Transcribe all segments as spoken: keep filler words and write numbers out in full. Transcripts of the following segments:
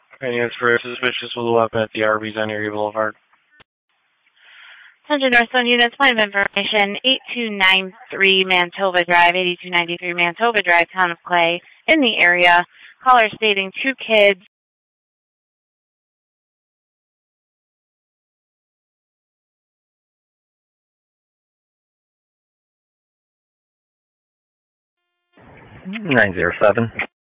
Any answer for suspicious with a weapon at the Arby's on Erie Boulevard? one hundred Northstone units, point of information, eighty-two ninety-three Manitoba Drive, eighty-two ninety-three Manitoba Drive, Town of Clay, in the area. Caller stating two kids. nine zero seven.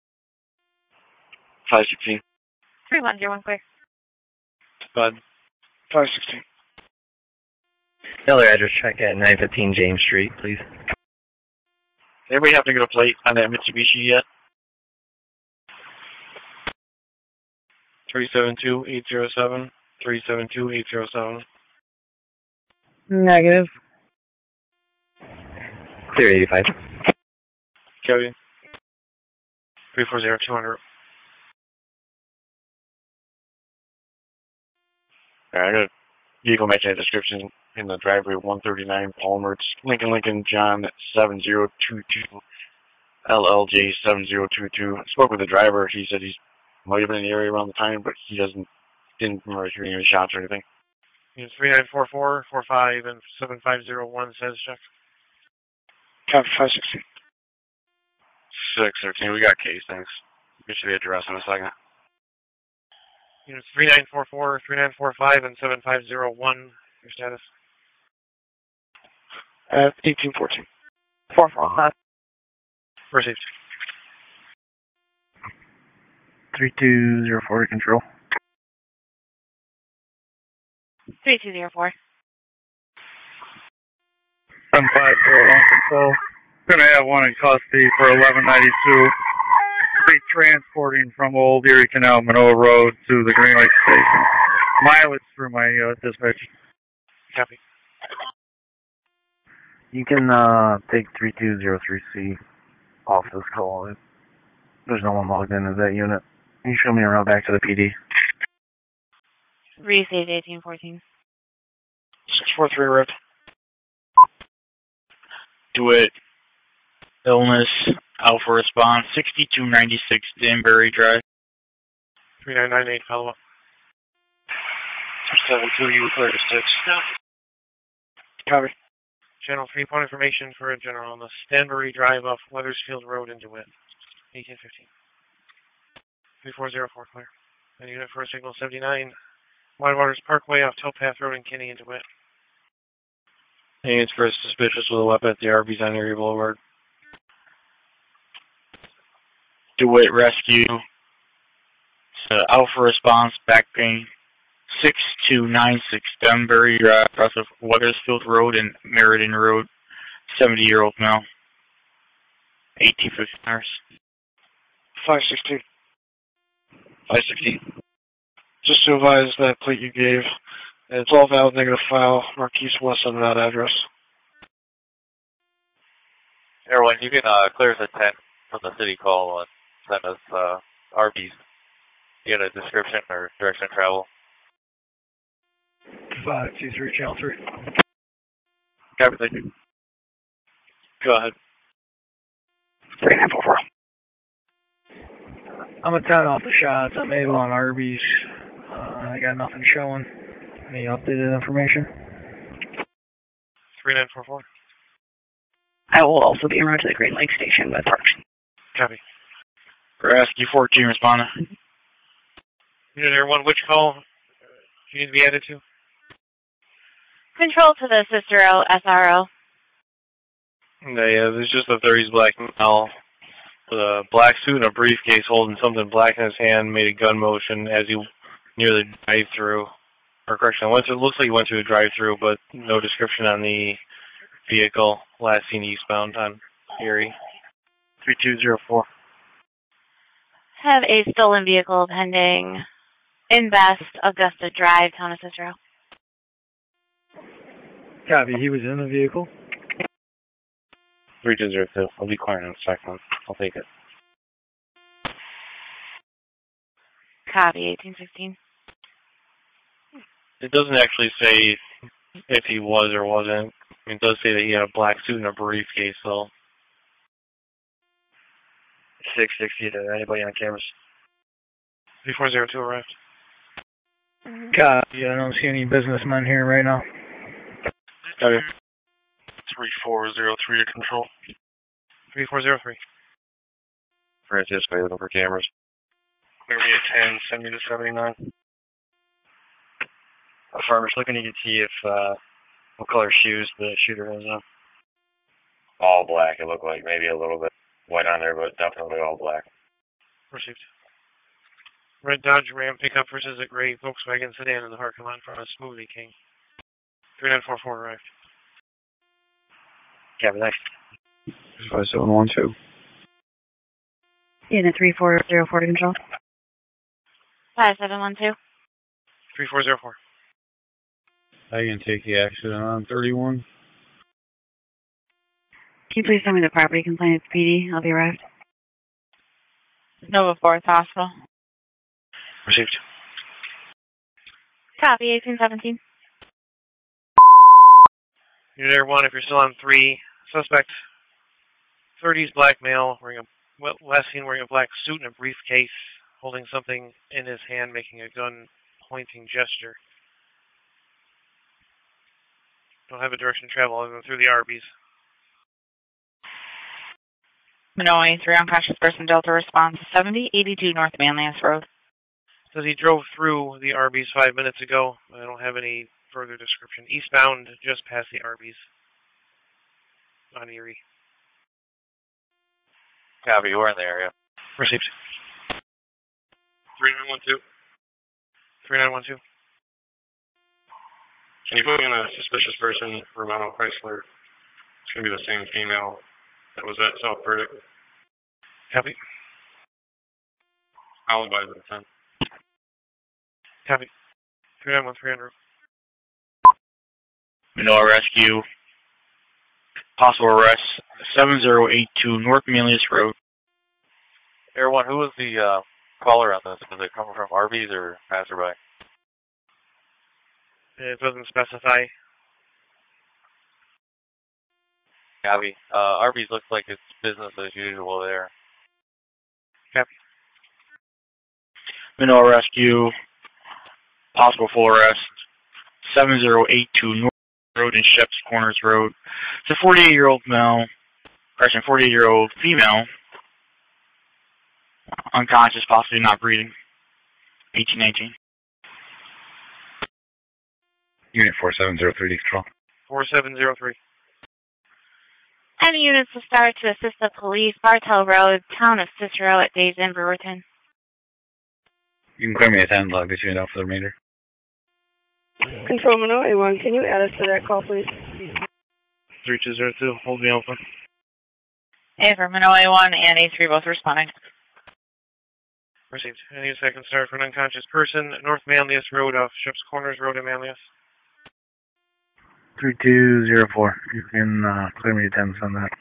five sixteen. three one zero one, clear. Bud. five sixteen. Another address check at nine fifteen James Street, please. Anybody happen to get a plate on that Mitsubishi yet? three seven two eight zero seven. three seven two eight zero seven. Negative. Clear eighty-five. Kevin. three four zero two hundred. Alright, I got a vehicle matching that description in the driveway one thirty-nine Palmer. It's Lincoln Lincoln John seven zero two two. L L J seven zero two two. I spoke with the driver. He said he's might have been in the area around the time, but he doesn't didn't remember hearing any shots or anything. It's three nine four four four five and seven five zero one says check. Copy five sixteen. Six thirteen. We got case. Thanks. We should be addressed in a second. Units three nine four four, three nine four five, and seven five zero one. Your status? At eighteen fourteen. four four five. Received. three two zero four to control. three two zero four. seven five zero one control. Gonna have one in custody for eleven ninety-two. Be transporting from Old Erie Canal, Manoa Road to the Green Lake Station. Mileage through my uh, dispatch. Copy. You can uh, take three two zero three C off this call. There's no one logged into that unit. Can you show me around back to the P D? Received eighteen fourteen. six four three Red. Do it. Illness, Alpha Response, sixty-two ninety-six Danbury Drive. three nine nine eight, follow up. seven two, you clear to six. Copy. Channel three, point information for a general on the Stanbury Drive off Weathersfield Road in DeWitt. eighteen fifteen. three four zero four, clear. And unit for a signal seventy-nine. Widewaters Parkway off Towpath Road in Kinney in DeWitt. Units for a suspicious with a weapon at the Arby's on Erie Boulevard. DeWitt Rescue, uh, Alpha Response, back pain, six two nine six Dunbury Drive, across of Weathersfield Road and Meriden Road, seventy-year-old male, eighteen fifty nurse. five sixteen. five sixteen. Just to advise that plate you gave, it's all valid negative file, Marquise West on that address. Everyone, you can uh, clear the tent from the city call and send us uh, Arby's. You get a description or direction of travel. five two three, channel three. Copy, thank you. Go ahead. three nine four four. I'm a ten off the shots. I'm able on Arby's. Uh, I got nothing showing. Any updated information? three nine four four. I will also be en route to the Green Lake Station by Parks. Copy. Rescue fourteen responding. Unit Air one, which call do you need to be added to? Control to the Cicero S R O. Yeah, there's just a thirties black male with a black suit and a briefcase holding something black in his hand, made a gun motion as he near the drive-through. Or correction, went to, it looks like he went to a drive-through, but no description on the vehicle. Last seen eastbound on Erie. three two zero four. Have a stolen vehicle pending in Best, Augusta Drive, Town of Cicero. Copy, he was in the vehicle. three two zero two. I'll be quiet in a second. I'll take it. Copy, eighteen sixteen. It doesn't actually say if he was or wasn't. It does say that he had a black suit and a briefcase, though. six sixty to anybody on cameras. three four zero two arrived. Copy. I don't see any businessmen here right now. Copy. three four zero three to control. three four zero three. Francisco, looking for cameras. Clear me at ten, send me to seventy-nine. A farmer's looking to see if, uh, what color shoes the shooter has on. All black, it looked like. Maybe a little bit white on there, but definitely all black. Received. Red Dodge Ram pickup versus a gray Volkswagen sedan in the parking lot from a Smoothie King. three nine four four arrived. Copy that. five seven one two. Unit three four zero four to control. five seven one two. three four zero four. I can take the accident on thirty-one. Can you please tell me the property complainant's P D? I'll be arrived. Nova Fourth Hospital. Received. Copy, eighteen seventeen. Unit Air one, if you're still on three, suspect, thirties black male, wearing a, well, last seen wearing a black suit and a briefcase, holding something in his hand, making a gun pointing gesture. Don't have a direction to travel other than through the Arby's. Manoy, three unconscious person, Delta response, seventy eighty-two North Manlius Road. Says he drove through the Arby's five minutes ago. I don't have any further description. Eastbound, just past the Arby's on Erie. Copy, we're in the area. Received. three nine one two. three nine one two. Can you put in a suspicious person, Romano Chrysler? It's going to be the same female that was at South Burdick. Copy. I'll advise at the ten. Copy. three nine one three hundred. Manila Rescue. Possible arrest. seven zero eight two North Manlius Road. Air one, who was the uh, caller on this? Was it coming from Arby's or passerby? It doesn't specify. Copy. Uh, Arby's looks like it's business as usual there. Copy. Manila Rescue. Possible full arrest. seven zero eight two North Road and Sheps Corners Road. It's a forty-eight-year-old male, correction, forty-eight-year-old female, unconscious, possibly not breathing. eighteen nineteen. Unit four seven zero three to control. four seven zero three. Any units will start to assist the police, Bartell Road, town of Cicero at Days in Brewerton. You can clear me at ten, log this unit out for the remainder. Control Manoy one, can you add us to that call, please? three two zero two, hold me open. A for Manoy one and A three both responding. Received. Any second start for an unconscious person, North Manlius Road off Ships Corners Road in Manlius. three two zero four. You can uh, clear me at ten on that.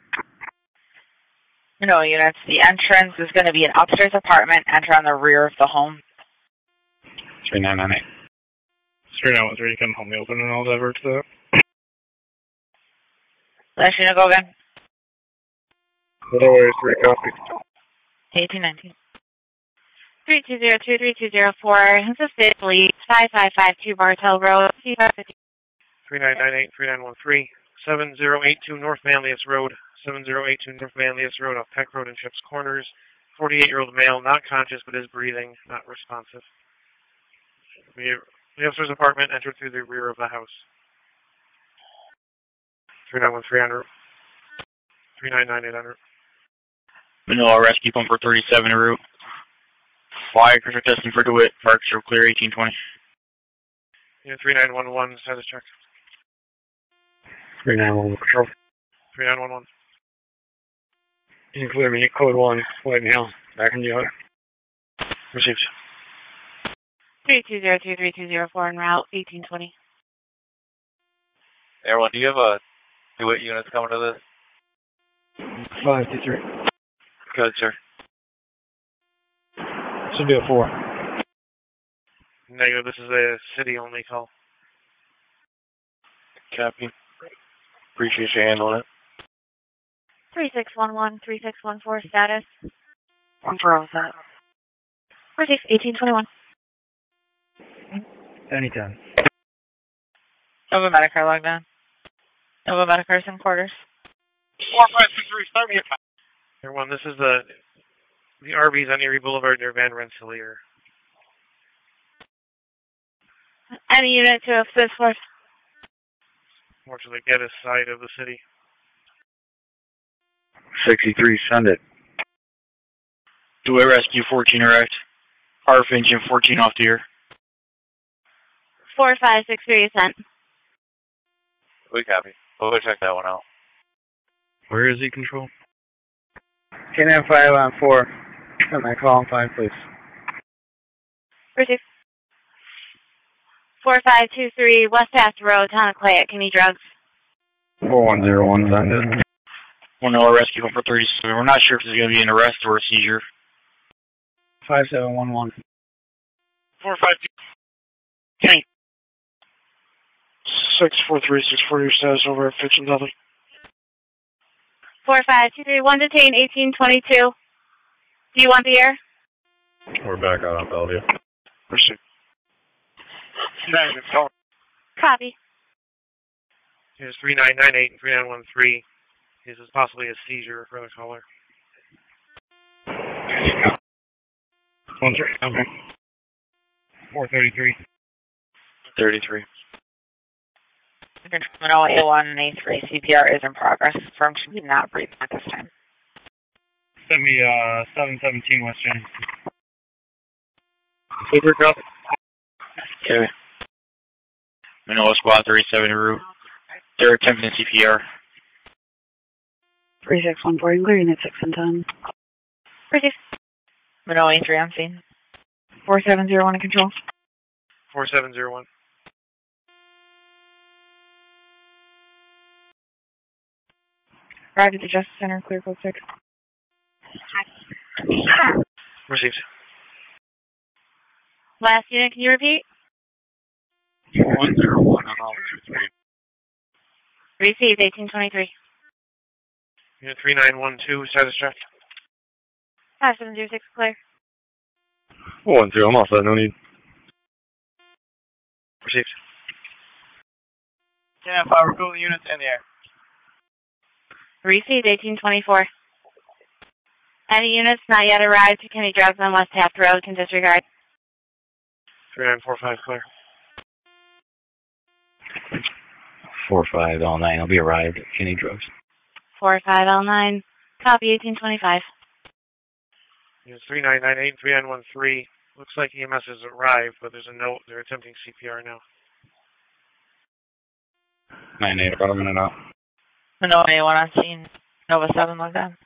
Manoy units, the entrance is going to be an upstairs apartment. Enter on the rear of the home. three nine nine eight. three nine one three, you can hold me open and I'll divert to that. Last unit, go again. Otherwise, three copy. eighteen nineteen. three two zero two, three two zero four, assisted police, five five five two Bartell Road, three nine nine eight, three nine one three, seven zero eight two North Manlius Road, seven zero eight two North Manlius Road off Peck Road and Ships Corners, forty-eight-year-old male, not conscious but is breathing, not responsive. We have the upstairs apartment, entered through the rear of the house. three nine one three hundred. three nine nine eight hundred. Manila Rescue Pumper thirty-seven en route. Fire pressure testing for DeWitt. Park show clear eighteen twenty. Unit three nine one one, status check. three nine one one control. three nine one one. You can clear me at code one, White Hill, back in the other. Received. three two zero two, three two zero four en route, eighteen twenty. Everyone, do you have a DeWitt units coming to this? five two three. Good, sir. Should be a four. Negative, this is a city-only call. Copy. Appreciate you handling it. three six one one, three six one four status. One for all set. Received eighteen twenty-one. Anytime. Nova Medicare logged on. Nova Medicare in quarters. four five six three, start me at five. Everyone, this is the the Arby's on Erie Boulevard near Van Rensselaer. Any unit to assist force? Fortunately, get a side of the city. sixty-three, send it. Do-Way Rescue fourteen arrived. R F engine fourteen off the air. four five six three sent. We copy. We'll go check that one out. Where is he, Control? K nine five on four. Come on, call on five, please. Received. four five two three West Pass Road, Town of Clay at Kinney Drugs. four one zero one, send it. One hour rescue home for thirty-seven. We're not sure if there's going to be an arrest or a seizure. five seven one one. four five two. Kenny. six four three six four, your status over at Fitch and Dudley. four five two three one detained eighteen twenty-two. Do you want the air? We're back out on Bellevue. Pursuit. Copy. Here's three nine nine eight and three nine one three. This is possibly a seizure for the caller. One three, okay. four thirty-three. thirty-three. Terminal A one and A three, C P R is in progress. Firm should be not breathing at this time. Send me uh, seven seventeen West Jennings. Super Cup. Okay. Manoa Squad thirty-seven en route. They're attempting C P R. three six one four, including at six and ten. Received. Manoa A three on scene. four seven zero one in control. four seven zero one. Arrived at the Justice Center, clear code six. Received. Last unit, can you repeat? one zero one on all two three. Received eighteen twenty-three. Unit three nine one two, status check. five seven zero six, clear. One two, I'm all set, no need. Received. K nine five, we're cooling units in the air. Received eighteen twenty-four. Any units not yet arrived to Kinney Drugs on West Taft Road can disregard. three nine four five, clear. Four five all nine, I'll be arrived at Kinney Drugs. four five L nine. Copy eighteen twenty-five. Units three nine nine eight and three nine one three. Looks like E M S has arrived, but there's a note. They're attempting C P R now. nine eight, about a minute out. Manoa A one on scene. Nova seven logged on.